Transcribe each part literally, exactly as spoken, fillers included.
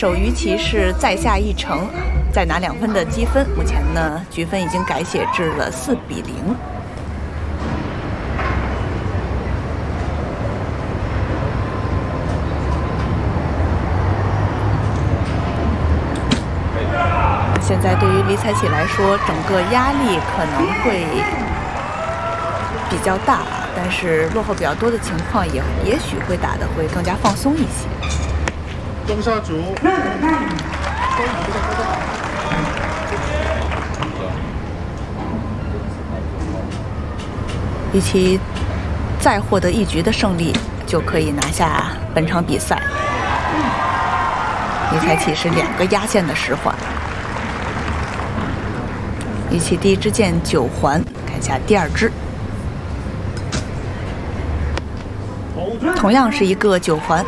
手于琦是再下一城，再拿两分的积分。目前呢，局分已经改写至了四比零。现在对于李彩启来说，整个压力可能会比较大，但是落后比较多的情况也也许会打得会更加放松一些。 中下局。 于琦再获得一局的胜利，就可以拿下本场比赛。李彩启是两个压线的十环。于琦第一支箭九环，看一下第二支，同样是一个九环。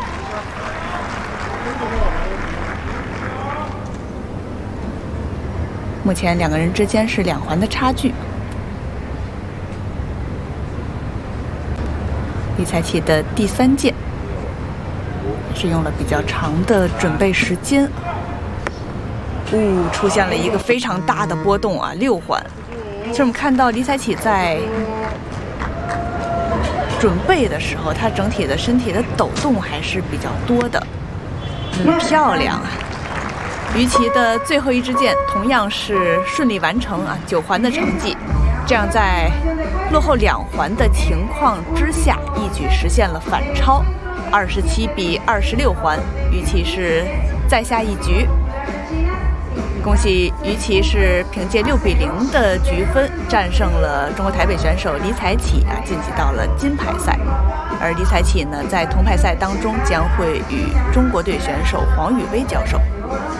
目前两个人之间是两环的差距。李彩启的第三箭是用了比较长的准备时间。呜、哦，出现了一个非常大的波动啊，六环。其实我们看到李彩启在准备的时候，他整体的身体的抖动还是比较多的。嗯，漂亮啊！于琦的最后一支箭同样是顺利完成啊，九环的成绩。这样在落后两环的情况之下，一举实现了反超，二十七比二十六环。于琦是再下一局。恭喜于琦是凭借六比零的局分战胜了中国台北选手李彩启啊，晋级到了金牌赛。而李彩启呢，在铜牌赛当中将会与中国队选手黄宇威交手。